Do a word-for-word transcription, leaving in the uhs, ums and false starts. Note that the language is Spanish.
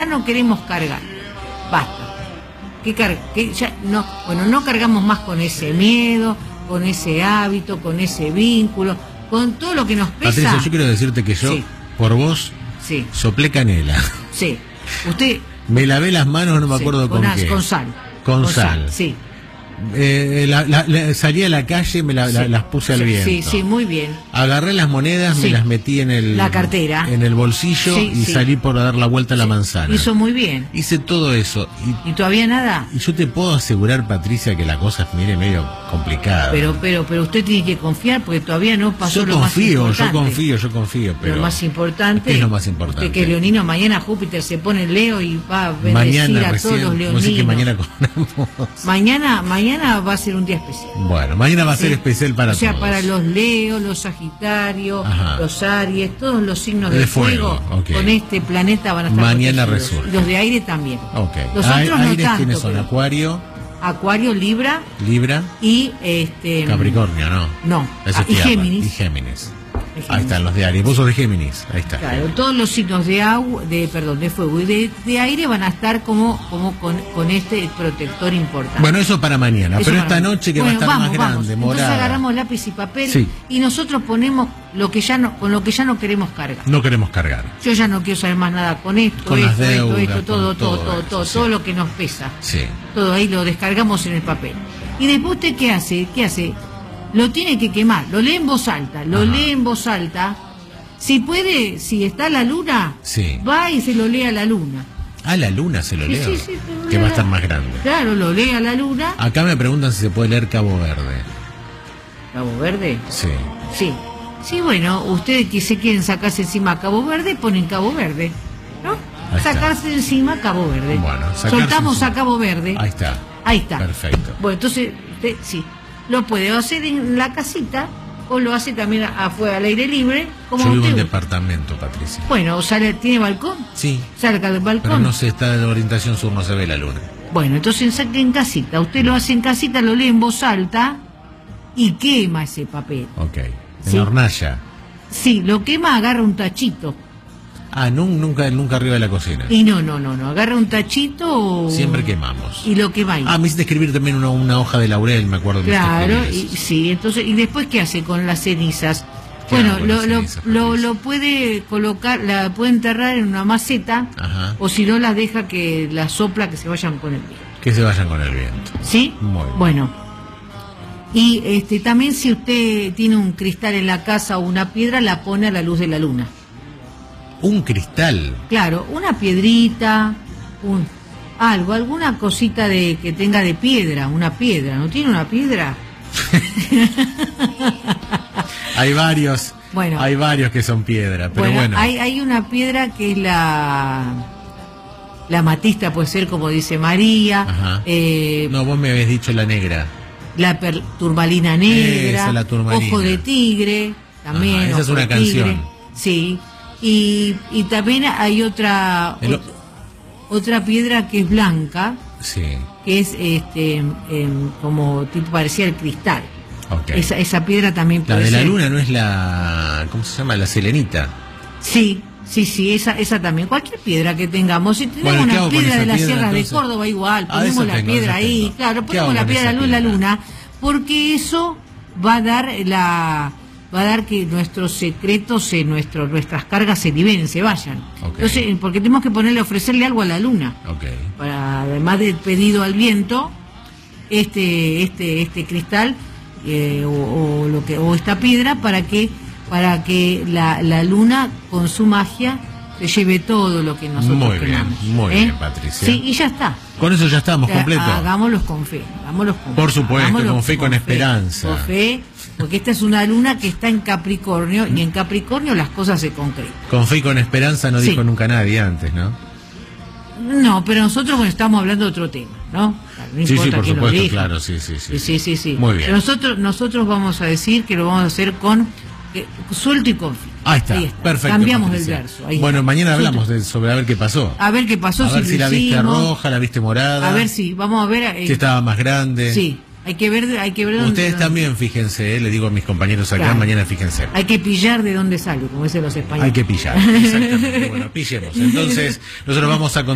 no queremos cargar. Basta. Que car que ya no, bueno, no cargamos más con ese miedo, con ese hábito, con ese vínculo, con todo lo que nos pesa. Patricia, yo quiero decirte que yo, sí. por vos, sí. soplé canela. Sí. Usted... Me lavé las manos, no me sí, acuerdo con, con qué. Con sal. Con, con sal. sal. Sí. Eh, la, la, la, salí a la calle, me la, sí, la, las puse al sí, viento. Sí, sí, muy bien. Agarré las monedas, sí. me las metí en el la cartera, en el bolsillo sí, y sí. salí por dar la vuelta sí. a la manzana. Hizo muy bien. Hice todo eso. ¿Y, ¿Y todavía nada? Y yo te puedo asegurar, Patricia, que la cosa viene medio complicada. Pero, pero, pero usted tiene que confiar porque todavía no pasó yo lo confío, más importante. Yo confío, yo confío, pero lo más importante. ¿Qué es lo más importante? Usted que es leonino, mañana Júpiter se pone en Leo y va a bendecir mañana, a recién, todos los leoninos. No sé que mañana cobramos. Mañana, mañana va a ser un día especial. Bueno, mañana va a ser sí. especial para todos. O sea, todos. para los Leo, los Sagitarios, Ajá. los Aries, todos los signos de, de fuego, fuego okay. con este planeta van a estar mañana resurgen. Los de aire también. Okay. Los otros no Aires, tanto. ¿quiénes son? Pero... Acuario. Acuario, Libra. Libra. Y este. Capricornio, ¿no? No. Eso ah, y Géminis. Y Géminis. Ahí están los de Aries. Vos sos de Géminis. Ahí está. Claro, todos los signos de agua, de perdón, de fuego y de, de aire van a estar como, como con, con este protector importante. Bueno, eso para mañana. Eso pero para esta mañana. Noche que bueno, va a estar vamos, más vamos. grande, Entonces morada. agarramos lápiz y papel sí. y nosotros ponemos lo que ya no, con lo que ya no queremos cargar. No queremos cargar. Yo ya no quiero saber más nada con esto, con esto, las deudas, esto, esto, todo, todo, todo, todo, eso, todo, sí. todo lo que nos pesa. Sí. Todo ahí lo descargamos en el papel. Y después usted qué hace, qué hace, lo tiene que quemar, lo lee en voz alta, lo Ajá. lee en voz alta. Si puede, si está la luna, sí. va y se lo lee a la luna. ¿A la luna se lo sí, lee? Sí, sí, que va a estar más grande. Claro, lo lee a la luna. Acá me preguntan si se puede leer Cabo Verde. ¿Cabo Verde? Sí. Sí. Sí, bueno, ustedes que se quieren sacarse encima Cabo Verde, ponen Cabo Verde, ¿no? Ahí sacarse está. encima Cabo Verde. Bueno, soltamos encima. a Cabo Verde. Ahí está. Ahí está. Perfecto. Bueno, entonces, usted, sí, lo puede hacer en la casita o lo hace también afuera al aire libre. Como Yo vivo en usted. departamento, Patricia. Bueno, sale, ¿tiene balcón? Sí. Salga del balcón. Pero no se está en orientación sur, no se ve la luna. Bueno, entonces saque en casita. Usted lo hace en casita, lo lee en voz alta y quema ese papel. Ok. En ¿Sí? hornalla. Sí, lo quema, agarra un tachito. Ah, nunca, nunca arriba de la cocina. Y no, no, no, no. Agarra un tachito. O... Siempre quemamos. Y lo quema ahí. Ah, me hiciste escribir también una, una hoja de laurel, me acuerdo. Claro, y, sí, entonces, ¿y después qué hace con las cenizas? Bueno, lo, lo, lo, lo puede colocar, la puede enterrar en una maceta. Ajá. O si no, las deja que la sopla, que se vayan con el viento. Que se vayan con el viento. ¿Sí? Muy bien. Bueno. Y este también si usted tiene un cristal en la casa o una piedra, la pone a la luz de la luna. ¿Un cristal? Claro, una piedrita, un algo, alguna cosita de que tenga de piedra, una piedra. ¿No tiene una piedra? Hay varios, bueno, hay varios que son piedra, pero bueno. bueno. Hay, hay una piedra que es la la amatista, puede ser como dice María. Ajá. Eh, no, vos me habías dicho la negra. La per, turmalina negra, esa, la turmalina. Ojo de tigre, también. Ajá, esa es una de canción. Tigre, sí. Y, y también hay otra El... ot, otra piedra que es blanca, sí. que es este eh, como tipo parecía el cristal. Okay. Esa, esa piedra también puede La de ser. la luna no es la, ¿cómo se llama? La selenita. Sí, sí, sí, esa esa también. Cualquier piedra que tengamos, si tenemos bueno, una piedra de las sierras entonces? de Córdoba igual, ponemos ah, la tengo, piedra ahí, tengo. claro, ponemos la piedra de la luz la luna, porque eso va a dar la va a dar que nuestros secretos, eh, nuestro, nuestras cargas se liberen, se vayan. Okay. Entonces, porque tenemos que ponerle, ofrecerle algo a la luna. Okay. Para, además del pedido al viento, este, este, este cristal eh, o, o lo que, o esta piedra para que, para que la, la luna con su magia se lleve todo lo que nosotros muy queramos. Bien, muy ¿eh? bien, Patricia. Sí, y ya está. Con eso ya estamos, completo. Hagámoslos con fe, hagámoslos con Por supuesto, hagámoslos con fe, con, con esperanza. Con fe, porque esta es una luna que está en Capricornio, y en Capricornio las cosas se concretan. Con fe y con esperanza no sí. dijo nunca nadie antes, ¿no? No, pero nosotros bueno, estamos hablando de otro tema, ¿no? No sí, sí, por supuesto, lo claro, sí, sí, sí. Sí, sí, sí, sí. Muy bien. Pero nosotros, nosotros vamos a decir que lo vamos a hacer con eh, suelto y confío. Ahí está, Ahí está. Perfecto. Cambiamos Patricia. el verso. Ahí bueno, está. mañana hablamos de, sobre a ver qué pasó. A ver qué pasó. A si ver si la viste hicimos. roja, la viste morada. A ver si, vamos a ver. Eh, si estaba más grande. Sí, hay que ver, hay que ver dónde. Ustedes dónde, también fíjense, eh, le digo a mis compañeros acá, claro. mañana fíjense. Hay que pillar de dónde sale, como dicen los españoles. Hay que pillar, exactamente. Bueno, pillemos. Entonces, nosotros vamos a